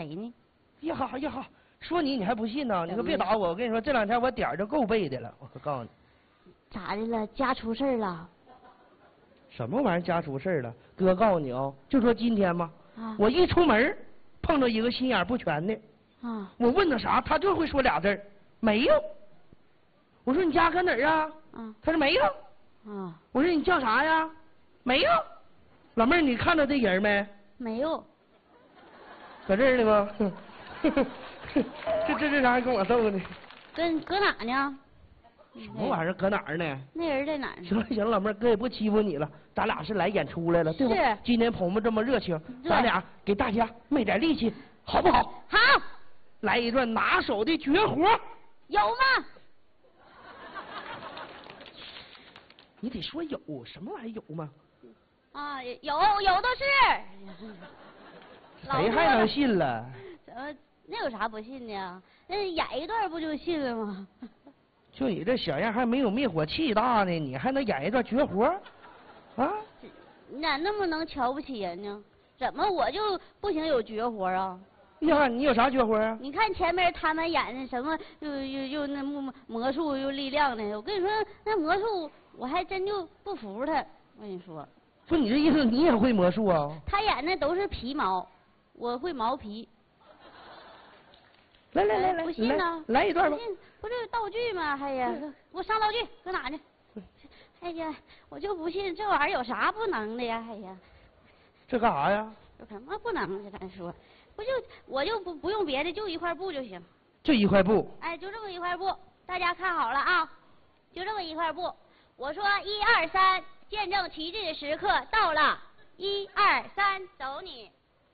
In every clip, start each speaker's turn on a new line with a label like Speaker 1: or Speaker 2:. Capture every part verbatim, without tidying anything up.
Speaker 1: 呢？
Speaker 2: 呀哈呀哈，说你你还不信呢？你可别打我！我跟你说，这两天我点儿就够背的了。我可告诉你，
Speaker 1: 咋的了？家出事儿了？
Speaker 2: 什么玩意儿家出事儿了？哥告诉你啊、哦，就说今天吧，
Speaker 1: 啊，
Speaker 2: 我一出门碰着一个心眼不全的，
Speaker 1: 啊，
Speaker 2: 我问他啥，他就会说俩字儿，没有。我说你家搁哪儿啊？
Speaker 1: 啊，
Speaker 2: 他说没有。
Speaker 1: 啊，
Speaker 2: 我说你叫啥呀？没有。老妹儿，你看到这人没？
Speaker 1: 没有。
Speaker 2: 搁这儿呢吗？这这这啥跟我斗呢？
Speaker 1: 搁搁哪呢？
Speaker 2: 什么玩意儿？搁哪儿呢？
Speaker 1: 那人在哪儿呢？
Speaker 2: 行了行了，老妹儿，哥也不欺负你了，咱俩是来演出来了，对不？
Speaker 1: 是。
Speaker 2: 今天朋友们这么热情，咱俩给大家卖点力气，好不好？
Speaker 1: 好。
Speaker 2: 来一段拿手的绝活。
Speaker 1: 有吗？
Speaker 2: 你得说有，什么玩意儿有吗？
Speaker 1: 啊，有有的是。
Speaker 2: 谁还能信了？
Speaker 1: 怎么？那有啥不信的？那演一段不就信了吗？
Speaker 2: 就你这小样，还没有灭火器大呢，你还能演一段绝活？啊？
Speaker 1: 你咋那么能瞧不起人呢？怎么我就不行有绝活啊？
Speaker 2: 呀，你有啥绝活啊？
Speaker 1: 你看前面他们演的什么，又又又那魔魔术又力量的，我跟你说那魔术我还真就不服他。我跟你说，
Speaker 2: 不，你这意思你也会魔术啊？
Speaker 1: 他演的都是皮毛，我会毛皮。
Speaker 2: 来来来来，
Speaker 1: 不信呢？
Speaker 2: 来一段吧。
Speaker 1: 不是道具吗？哎呀，给我上道具，搁哪呢？哎呀，我就不信这玩意儿有啥不能的呀！哎呀，
Speaker 2: 这干啥呀？
Speaker 1: 有什么不能的？咱说，不就我就不不用别的，就一块布就行。
Speaker 2: 就一块布。
Speaker 1: 哎，就这么一块布，大家看好了啊！就这么一块布。我说一二三，见证奇迹的时刻到了！一二三，走你！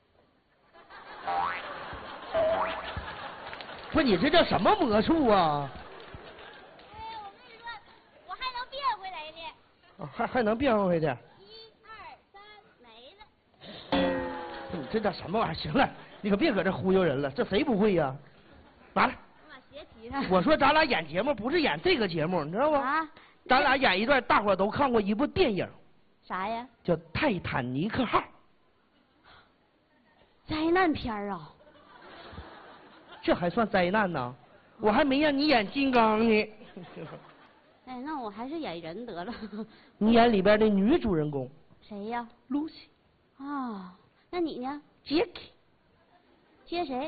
Speaker 2: 不，你这叫什么魔术啊？
Speaker 1: 哎，我跟你说，我还能变回来呢。
Speaker 2: 哦、还还能变回去？
Speaker 1: 一二三，没了。
Speaker 2: 你这叫什么玩意儿？行了，你可别搁这忽悠人了，这谁不会呀、啊？拿来。
Speaker 1: 我把鞋提上。
Speaker 2: 我说咱俩演节目不是演这个节目，你知道吗？
Speaker 1: 啊。
Speaker 2: 咱俩演一段大伙都看过一部电影。
Speaker 1: 啥呀？
Speaker 2: 叫《泰坦尼克号》。
Speaker 1: 灾难片啊。
Speaker 2: 这还算灾难呢？我还没让你演金刚呢。
Speaker 1: 哎，那我还是演人得了。
Speaker 2: 你演里边的女主人公。
Speaker 1: 谁呀
Speaker 2: ？Lucy。
Speaker 1: 啊，那你呢
Speaker 2: ？Jackie。
Speaker 1: 接谁？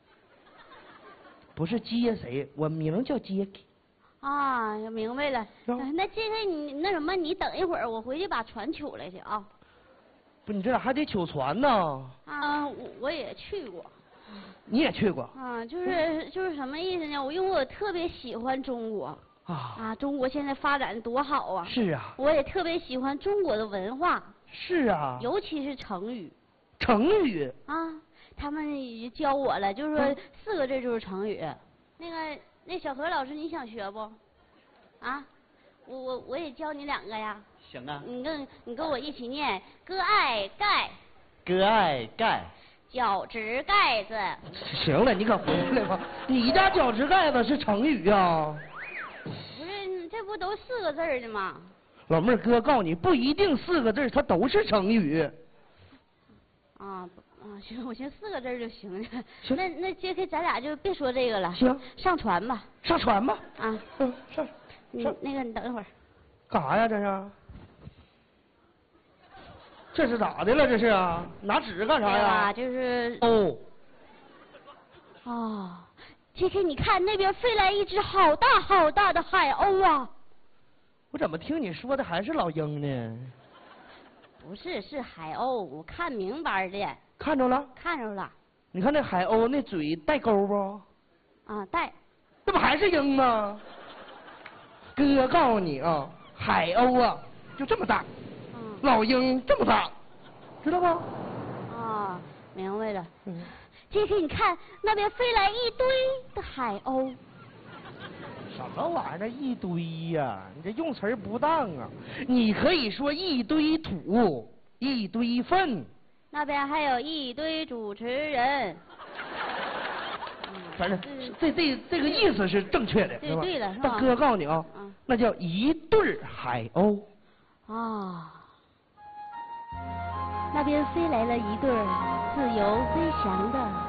Speaker 2: 不是接谁，我名叫 Jackie。
Speaker 1: 啊，明白了。
Speaker 2: 嗯、
Speaker 1: 那这个你那什么，你等一会儿，我回去把船取来去啊。
Speaker 2: 不，你这俩还得取船呢。
Speaker 1: 啊，我我也去过。
Speaker 2: 你也去过
Speaker 1: 啊？就是就是什么意思呢？我因为我特别喜欢中国
Speaker 2: 啊
Speaker 1: 啊，中国现在发展多好啊！
Speaker 2: 是啊，
Speaker 1: 我也特别喜欢中国的文化。
Speaker 2: 是啊，
Speaker 1: 尤其是成语。
Speaker 2: 成语
Speaker 1: 啊，他们教我了，就是说四个字就是成语。那个那小何老师，你想学不？啊，我我我也教你两个呀。
Speaker 2: 行啊。
Speaker 1: 你跟你跟我一起念：割爱盖。
Speaker 2: 割爱盖。
Speaker 1: 脚趾盖子。
Speaker 2: 行了，你可回来吧。你家脚趾盖子是成语啊？
Speaker 1: 不是，这不都四个字的吗？
Speaker 2: 老妹儿，哥告诉你，不一定四个字，它都是成语。
Speaker 1: 啊啊，行，我寻思四个字就行了。
Speaker 2: 行。
Speaker 1: 那那杰克，咱俩就别说这个了。
Speaker 2: 行。
Speaker 1: 上船吧。
Speaker 2: 上船吧。
Speaker 1: 啊。
Speaker 2: 嗯，上。
Speaker 1: 你那个，你等一会儿。
Speaker 2: 干啥呀？这是？这是咋的了？这是啊？拿纸干啥呀？
Speaker 1: 就是。
Speaker 2: 哦。
Speaker 1: 哦，杰克，你看那边飞来一只好大好大的海鸥啊！
Speaker 2: 我怎么听你说的还是老鹰呢？
Speaker 1: 不是，是海鸥，我看明白的。
Speaker 2: 看着了？
Speaker 1: 看着了。
Speaker 2: 你看那海鸥那嘴带钩不？
Speaker 1: 啊，带。
Speaker 2: 这不还是鹰吗？哥告诉你啊，海鸥啊就这么大，嗯、老鹰这么大，知道不？
Speaker 1: 啊，明白了。
Speaker 2: 嗯。
Speaker 1: 杰克，你看那边飞来一堆的海鸥。
Speaker 2: 什么玩意儿？一堆呀、啊！你这用词不当啊！你可以说一堆土，一堆粪。
Speaker 1: 那边还有一堆主持人。
Speaker 2: 反正这这这个意思是正确的，
Speaker 1: 对对了，是吧？
Speaker 2: 但哥告诉你啊，嗯、那叫一对海鸥。
Speaker 1: 啊。那边飞来了一对自由飞翔的